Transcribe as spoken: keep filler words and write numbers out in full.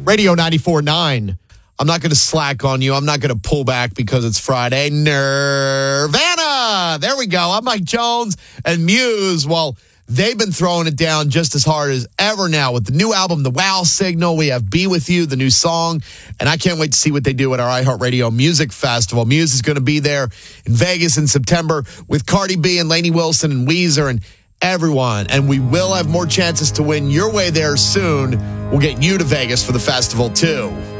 Radio ninety-four point nine. I'm not going to slack on you. I'm not going to pull back because it's Friday. Nirvana. There we go. I'm Mike Jones and Muse. Well, they've been throwing it down just as hard as ever now with the new album, The Wow Signal. We have Be With You, the new song, and I can't wait to see what they do at our iHeartRadio Music Festival. Muse is going to be there in Vegas in September with Cardi B and Lainey Wilson and Weezer and everyone, and we will have more chances to win your way there soon. We'll get you to Vegas for the festival, too.